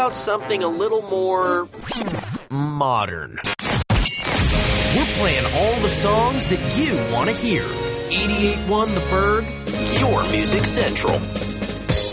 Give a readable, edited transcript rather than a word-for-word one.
about something a little more modern? We're playing all the songs that you want to hear. 88.1 The Berg, your music central.